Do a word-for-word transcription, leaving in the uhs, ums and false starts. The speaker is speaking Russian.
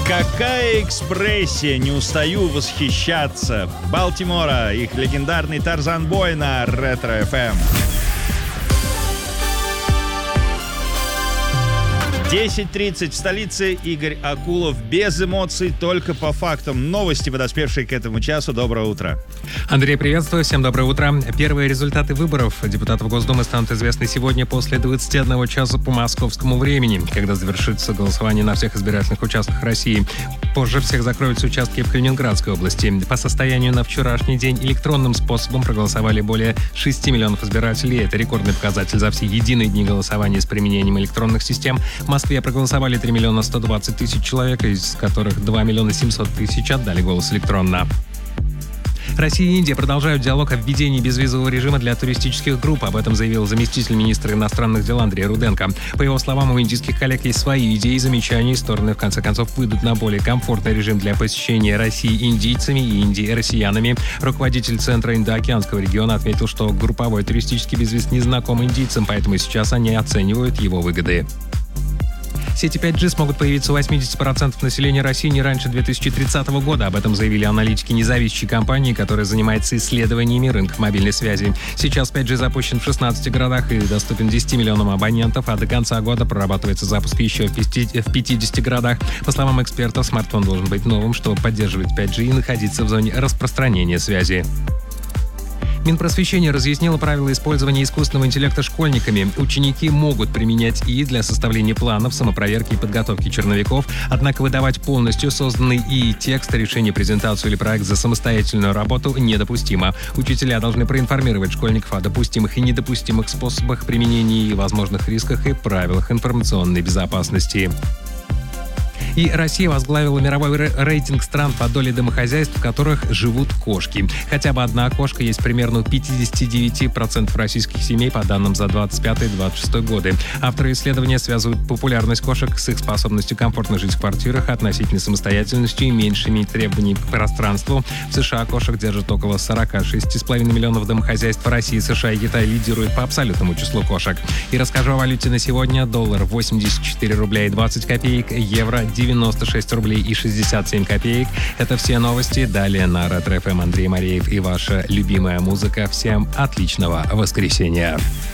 Какая экспрессия, не устаю восхищаться. Балтимора, их легендарный Тарзан Бой на Ретро эф эм. десять тридцать в столице. Игорь Акулов без эмоций, только по фактам. Новости, подоспевшие к этому часу. Доброе утро. Андрей, приветствую. Всем доброе утро. Первые результаты выборов депутатов Госдумы станут известны сегодня после двадцати одного часа по московскому времени, когда завершится голосование на всех избирательных участках России. Позже всех закроются участки в Калининградской области. По состоянию на вчерашний день электронным способом проголосовали более шести миллионов избирателей. Это рекордный показатель за все единые дни голосования с применением электронных систем. В Москве проголосовали три миллиона сто двадцать тысяч человек, из которых два миллиона семьсот тысяч отдали голос электронно. Россия и Индия продолжают диалог о введении безвизового режима для туристических групп. Об этом заявил заместитель министра иностранных дел Андрей Руденко. По его словам, у индийских коллег есть свои идеи и замечания, и стороны в конце концов выйдут на более комфортный режим для посещения России индийцами и Индии россиянами. Руководитель Центра Индоокеанского региона отметил, что групповой туристический безвиз не знаком индийцам, поэтому сейчас они оценивают его выгоды. Сети пять джи смогут появиться у восемьдесят процентов населения России не раньше две тысячи тридцатого года. Об этом заявили аналитики независимой компании, которая занимается исследованиями рынка мобильной связи. Сейчас пять джи запущен в шестнадцати городах и доступен десяти миллионам абонентов, а до конца года прорабатывается запуск еще в пятидесяти городах. По словам экспертов, смартфон должен быть новым, чтобы поддерживать пять джи и находиться в зоне распространения связи. Минпросвещение разъяснило правила использования искусственного интеллекта школьниками. Ученики могут применять ИИ для составления планов, самопроверки и подготовки черновиков, однако выдавать полностью созданный ИИ текст, решение, презентацию или проект за самостоятельную работу недопустимо. Учителя должны проинформировать школьников о допустимых и недопустимых способах применения и возможных рисках и правилах информационной безопасности. И Россия возглавила мировой рейтинг стран по доле домохозяйств, в которых живут кошки. Хотя бы одна кошка есть примерно у пятидесяти девяти процентов российских семей по данным за двадцать пятый — двадцать шестой годы. Авторы исследования связывают популярность кошек с их способностью комфортно жить в квартирах, относительной самостоятельностью и меньшими требованиями к пространству. В США кошек держат около сорока шести с половиной миллионов домохозяйств. Россия, США и Китай лидируют по абсолютному числу кошек. И расскажу о валюте на сегодня. Доллар восемьдесят четыре рубля и двадцать копеек, евро девяносто шесть рублей и шестьдесят семь копеек. Это все новости. Далее на Ретро эф эм Андрей Мареев и ваша любимая музыка. Всем отличного воскресенья.